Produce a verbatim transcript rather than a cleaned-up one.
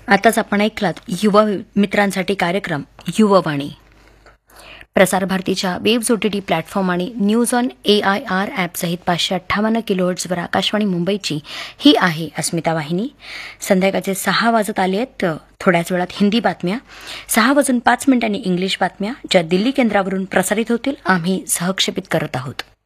आताच आपण ऐकलात युवा मित्रांसाठी कार्यक्रम युववाणी. प्रसार भारतीच्या वेब्स ओटीटी प्लॅटफॉर्म आणि news on A I R ॲपसहित पाचशे अठ्ठावन्न किलोहर्ट्झवर आकाशवाणी मुंबईची ही आहे अस्मिता वाहिनी. संध्याकाळचे सहा वाजत आले आहेत. थोड्याच वेळात हिंदी बातम्या, सहा वाजून पाच मिनिटांनी इंग्लिश बातम्या ज्या दिल्ली केंद्रावरून प्रसारित होतील आम्ही सहक्षेपित करत आहोत.